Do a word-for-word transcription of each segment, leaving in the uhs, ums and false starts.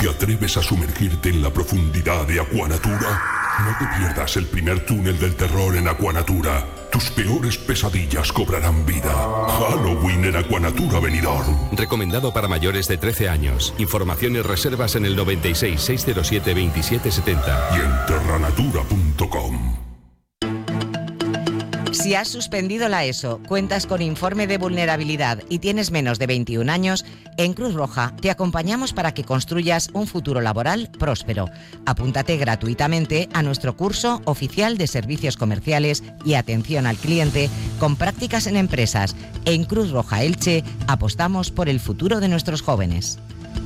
¿Te atreves a sumergirte en la profundidad de Aquanatura? No te pierdas el primer túnel del terror en Aquanatura. Tus peores pesadillas cobrarán vida. Halloween en Aquanatura Benidorm. Recomendado para mayores de trece años. Información y reservas en el noventa y seis, seiscientos siete, veintisiete setenta. Y en terranatura punto com. Si has suspendido la ESO, cuentas con informe de vulnerabilidad y tienes menos de veintiún años, en Cruz Roja te acompañamos para que construyas un futuro laboral próspero. Apúntate gratuitamente a nuestro curso oficial de servicios comerciales y atención al cliente con prácticas en empresas. En Cruz Roja Elche apostamos por el futuro de nuestros jóvenes.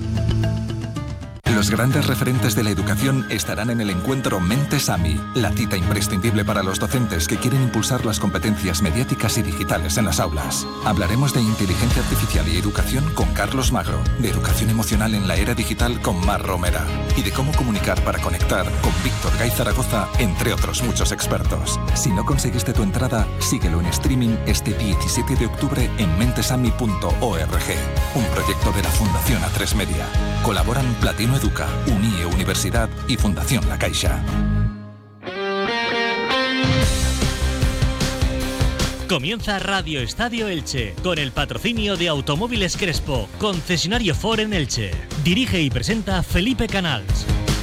Los grandes referentes de la educación estarán en el encuentro Mentes AMI, la cita imprescindible para los docentes que quieren impulsar las competencias mediáticas y digitales en las aulas. Hablaremos de inteligencia artificial y educación con Carlos Magro, de educación emocional en la era digital con Mar Romera y de cómo comunicar para conectar con Víctor Gay Zaragoza, entre otros muchos expertos. Si no conseguiste tu entrada, síguelo en streaming este diecisiete de octubre en mentesami punto org, un proyecto de la Fundación A tres Media. Colaboran Platino Educa, UNIE Universidad y Fundación La Caixa. Comienza Radio Estadio Elche, con el patrocinio de Automóviles Crespo, concesionario Ford en Elche. Dirige y presenta Felipe Canals.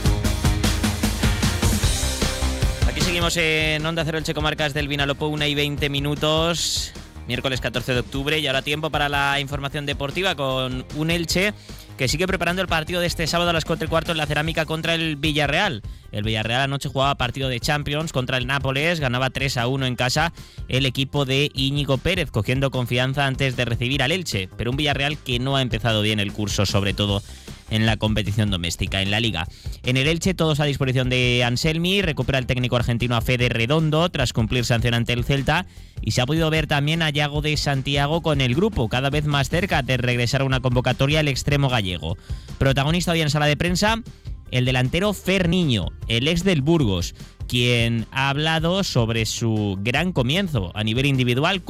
Aquí seguimos en Onda Cero Elche, comarcas del Vinalopó, una y veinte minutos, miércoles catorce de octubre, y ahora tiempo para la información deportiva con un Elche que sigue preparando el partido de este sábado a las cuatro y cuarto en la Cerámica contra el Villarreal. El Villarreal anoche jugaba partido de Champions contra el Nápoles, ganaba tres a uno en casa el equipo de Íñigo Pérez, cogiendo confianza antes de recibir al Elche, pero un Villarreal que no ha empezado bien el curso, sobre todo en la competición doméstica, en la Liga. En el Elche, todos a disposición de Anselmi, recupera el técnico argentino a Fede Redondo tras cumplir sanción ante el Celta, y se ha podido ver también a Yago de Santiago con el grupo, cada vez más cerca de regresar a una convocatoria el extremo gallego. Protagonista hoy en sala de prensa, el delantero Fer Niño, el ex del Burgos, quien ha hablado sobre su gran comienzo a nivel individual